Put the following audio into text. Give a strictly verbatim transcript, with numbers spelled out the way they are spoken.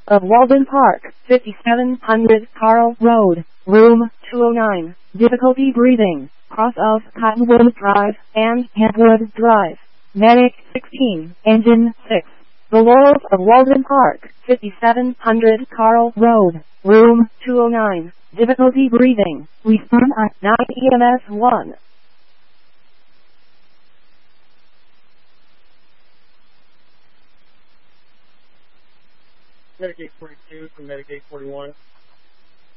of Walden Park, fifty-seven hundred Carl Road, room two oh nine. Difficulty breathing, cross of Cottonwood Drive and Hempwood Drive. Medic sixteen, Engine six. The Laurels of Walden Park, fifty-seven hundred Carl Road, room two oh nine. Difficulty breathing. Respond at nine E M S one. Medicaid forty-two from Medicaid forty-one.